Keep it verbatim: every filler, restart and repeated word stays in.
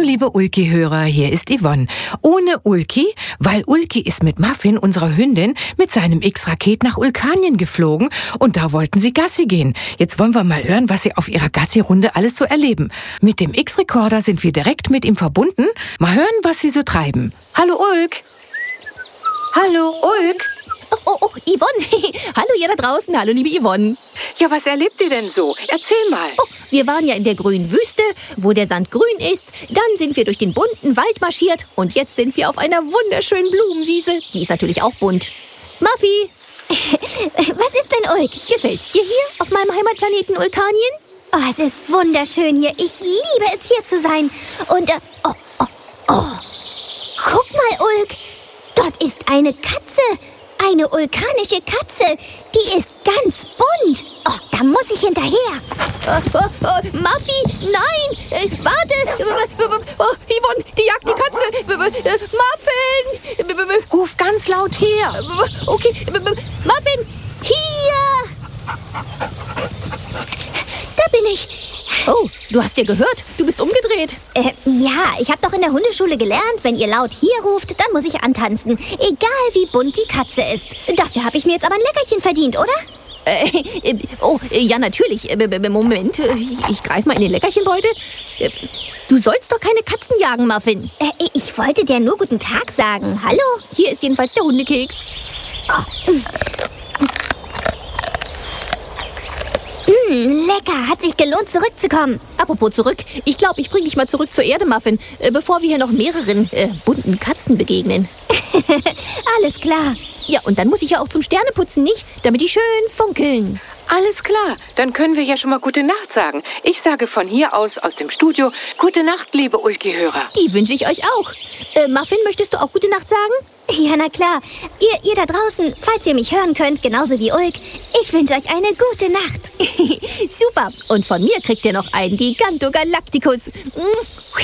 liebe Ulki-Hörer, hier ist Yvonne. Ohne Ulki, weil Ulki ist mit Muffin, unserer Hündin, mit seinem X-Raket nach Ulkanien geflogen und da wollten sie Gassi gehen. Jetzt wollen wir mal hören, was sie auf ihrer Gassi-Runde alles so erleben. Mit dem X-Recorder sind wir direkt mit ihm verbunden. Mal hören, was sie so treiben. Hallo Ulk. Hallo Ulk. Oh, oh, oh, Yvonne. Hallo ihr da draußen. Hallo, liebe Yvonne. Ja, was erlebt ihr denn so? Erzähl mal. Oh, wir waren ja in der grünen Wüste, wo der Sand grün ist. Dann sind wir durch den bunten Wald marschiert. Und jetzt sind wir auf einer wunderschönen Blumenwiese. Die ist natürlich auch bunt. Muffy. Was ist denn, Ulk? Gefällt's dir hier auf meinem Heimatplaneten Ulkanien? Oh, es ist wunderschön hier. Ich liebe es, hier zu sein. Und, äh, oh, oh, oh. Guck mal, Ulk. Dort ist eine Katze. Eine vulkanische Katze. Die ist ganz bunt. Oh, da muss ich hinterher. Oh, oh, oh, Muffy, nein! Äh, warte! Oh, Yvonne, die jagt die Katze! Muffin! Ruf ganz laut her! Okay, Muffin, hier! Da bin ich. Oh, du hast ja gehört. Du bist umgedreht. Äh, ja, ich habe doch in der Hundeschule gelernt, wenn ihr laut hier ruft, dann muss ich antanzen. Egal wie bunt die Katze ist. Dafür habe ich mir jetzt aber ein Leckerchen verdient, oder? Äh, äh, oh, ja, natürlich. Äh, Moment, ich greife mal in den Leckerchenbeutel. Äh, du sollst doch keine Katzen jagen, Muffin. Äh, ich wollte dir nur guten Tag sagen. Hallo? Hier ist jedenfalls der Hundekeks. Oh. Mmh, lecker. Hat sich gelohnt, zurückzukommen. Apropos zurück. Ich glaube, ich bringe dich mal zurück zur Erde, Muffin, äh, bevor wir hier noch mehreren äh, bunten Katzen begegnen. Alles klar. Ja, und dann muss ich ja auch zum Sterneputzen, nicht? Damit die schön funkeln. Alles klar, dann können wir ja schon mal gute Nacht sagen. Ich sage von hier aus, aus dem Studio, gute Nacht, liebe Ulki-Hörer. Die wünsche ich euch auch. Äh, Muffin, möchtest du auch gute Nacht sagen? Ja, na klar. Ihr, ihr da draußen, falls ihr mich hören könnt, genauso wie Ulk, ich wünsche euch eine gute Nacht. Super. Und von mir kriegt ihr noch einen Gigantogalacticus.